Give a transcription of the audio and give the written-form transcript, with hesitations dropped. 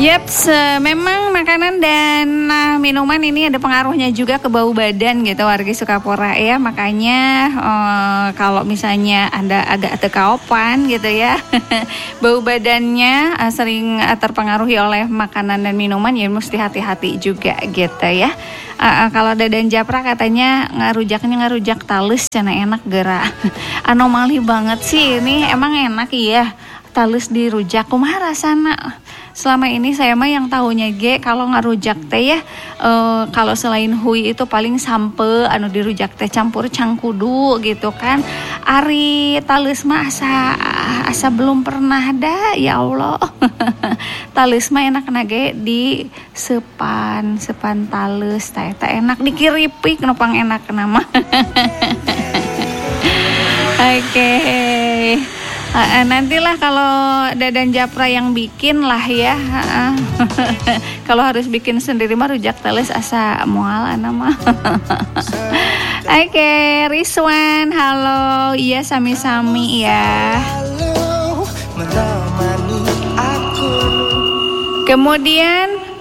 Yaps, memang makanan dan minuman ini ada pengaruhnya juga ke bau badan gitu warga Sukapura ya. Makanya kalau misalnya Anda agak tekaopan gitu ya, bau badannya sering terpengaruhi oleh makanan dan minuman, ya mesti hati-hati juga gitu ya. Kalau Dadan Japra katanya ngarujak talus cenah enak gerak. Anomali banget sih ini, emang enak ya talus dirujak, kumaha rasana? Selama ini saya mah yang tahunya kalau ngarujak teh ya, kalau selain hui itu paling sampe anu dirujak teh campur cangkudu gitu kan. Ari talus mah asa belum pernah ada, ya Allah. Talus mah enak nage di sepan talus teh enak dikiripik nopang enak nama. Oke. Nantilah kalau Dadan Japra yang bikin lah ya. Kalau harus bikin sendiri mah rujak teles asa moal nama. Oke, Rizwan, halo. Iya, sami-sami ya. Kemudian